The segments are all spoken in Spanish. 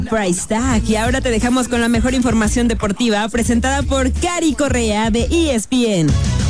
Price Tag. Y ahora te dejamos con la mejor información deportiva presentada por Cari Correa de ESPN.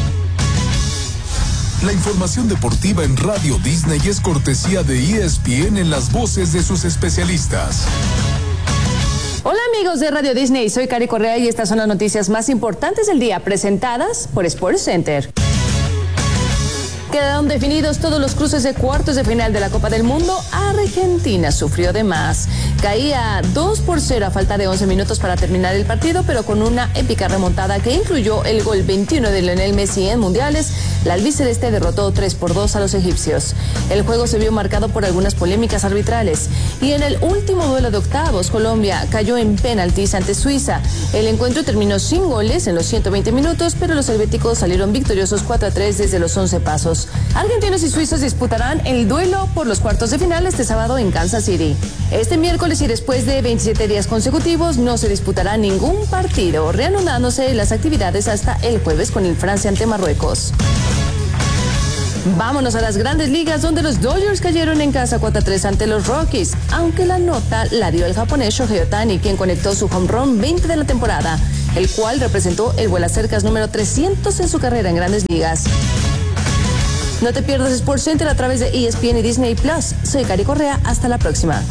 La información deportiva en Radio Disney es cortesía de ESPN en las voces de sus especialistas. Hola amigos de Radio Disney, soy Cari Correa y estas son las noticias más importantes del día presentadas por Sports Center. Quedaron definidos todos los cruces de cuartos de final de la Copa del Mundo. Argentina sufrió de más. Caía 2-0 a falta de 11 minutos para terminar el partido, pero con una épica remontada que incluyó el gol 21 de Lionel Messi en mundiales, la albiceleste derrotó 3-2 a los egipcios. El juego se vio marcado por algunas polémicas arbitrales. Y en el último duelo de octavos, Colombia cayó en penaltis ante Suiza. El encuentro terminó sin goles en los 120 minutos, pero los helvéticos salieron victoriosos 4-3 desde los 11 pasos. Argentinos y suizos disputarán el duelo por los cuartos de final este sábado en Kansas City. Este miércoles y después de 27 días consecutivos no se disputará ningún partido, reanudándose las actividades hasta el jueves con el Francia ante Marruecos. Vámonos a las grandes ligas donde los Dodgers cayeron en casa 4-3 ante los Rockies, aunque la nota la dio el japonés Shohei Ohtani, quien conectó su home run 20 de la temporada, el cual representó el vuelacercas número 300 en su carrera en grandes ligas. No te pierdas Sports Center a través de ESPN y Disney Plus. Soy Cari Correa, hasta la próxima.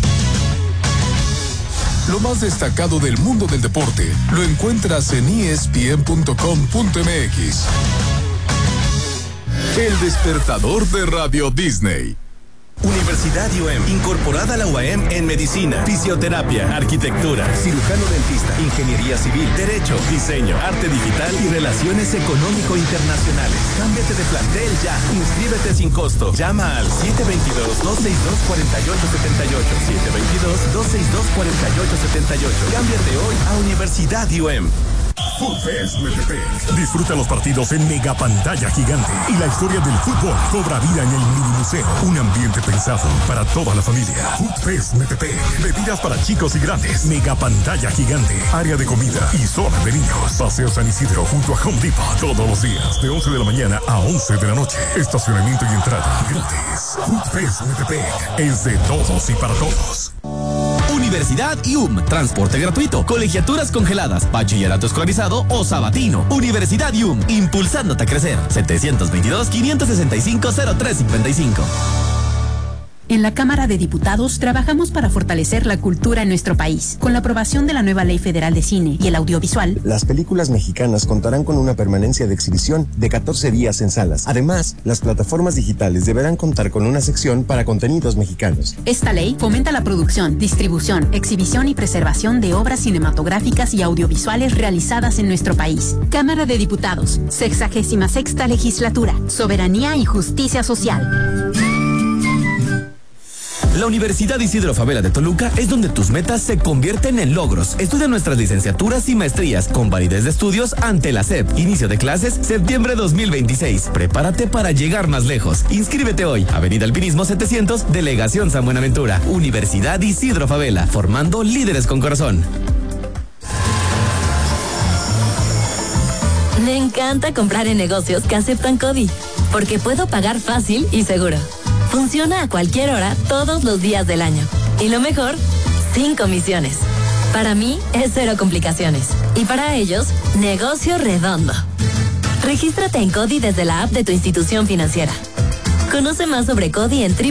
Lo más destacado del mundo del deporte lo encuentras en espn.com.mx. El despertador de Radio Disney. Universidad UM, incorporada a la UAM en medicina, fisioterapia, arquitectura, cirujano dentista, ingeniería civil, derecho, diseño, arte digital y relaciones económico-internacionales. Cámbiate de plantel ya. Inscríbete sin costo. Llama al 722-262-4878. 722-262-4878. Cámbiate hoy a Universidad UM. Footfest Metepec. Disfruta los partidos en mega pantalla gigante y la historia del fútbol cobra vida en el mini museo. Un ambiente pensado para toda la familia. Footfest Metepec. Bebidas para chicos y grandes. Mega pantalla gigante. Área de comida y zona de niños. Paseo San Isidro junto a Home Depot. Todos los días de 11 de la mañana a 11 de la noche. Estacionamiento y entrada gratis. Footfest Metepec es de todos y para todos. Universidad UM, transporte gratuito, colegiaturas congeladas, bachillerato escolarizado o sabatino. Universidad UM, impulsándote a crecer. 722-565-0355. En la Cámara de Diputados trabajamos para fortalecer la cultura en nuestro país. Con la aprobación de la nueva Ley Federal de Cine y el Audiovisual, las películas mexicanas contarán con una permanencia de exhibición de 14 días en salas. Además, las plataformas digitales deberán contar con una sección para contenidos mexicanos. Esta ley fomenta la producción, distribución, exhibición y preservación de obras cinematográficas y audiovisuales realizadas en nuestro país. Cámara de Diputados, 66ª Legislatura, Soberanía y Justicia Social. La Universidad Isidro Fabela de Toluca es donde tus metas se convierten en logros. Estudia nuestras licenciaturas y maestrías con validez de estudios ante la SEP. Inicio de clases septiembre 2026. Prepárate para llegar más lejos. Inscríbete hoy. Avenida Alpinismo 700, Delegación San Buenaventura. Universidad Isidro Fabela, formando líderes con corazón. Me encanta comprar en negocios que aceptan CODI, porque puedo pagar fácil y seguro. Funciona a cualquier hora, todos los días del año. Y lo mejor, sin comisiones. Para mí, es cero complicaciones. Y para ellos, negocio redondo. Regístrate en CODI desde la app de tu institución financiera. Conoce más sobre CODI en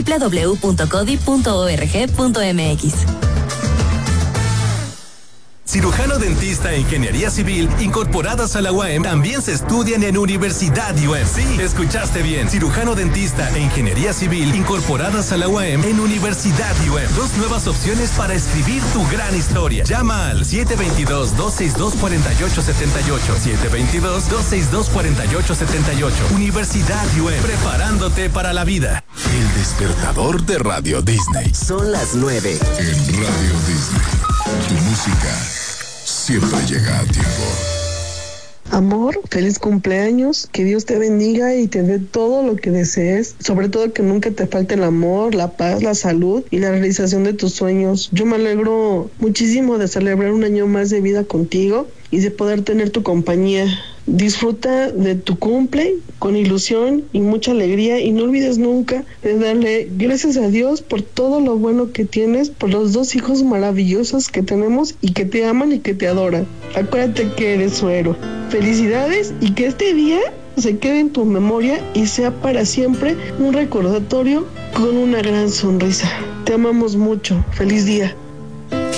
www.codi.org.mx. Cirujano dentista e ingeniería civil incorporadas a la UAM también se estudian en Universidad UAM. Sí, escuchaste bien. Cirujano dentista e ingeniería civil incorporadas a la UAM en Universidad UAM. Dos nuevas opciones para escribir tu gran historia. Llama al 722-262-4878. 722-262-4878. Universidad UAM, preparándote para la vida. El despertador de Radio Disney. Son las 9. En Radio Disney. Tu música siempre llega a tiempo. Amor, feliz cumpleaños, que Dios te bendiga y te dé todo lo que desees, sobre todo que nunca te falte el amor, la paz, la salud y la realización de tus sueños. Yo me alegro muchísimo de celebrar un año más de vida contigo y de poder tener tu compañía. Disfruta de tu cumple con ilusión y mucha alegría y no olvides nunca de darle gracias a Dios por todo lo bueno que tienes, por los 2 hijos maravillosos que tenemos y que te aman y que te adoran. Acuérdate que eres su héroe. Felicidades y que este día se quede en tu memoria y sea para siempre un recordatorio con una gran sonrisa. Te amamos mucho. Feliz día.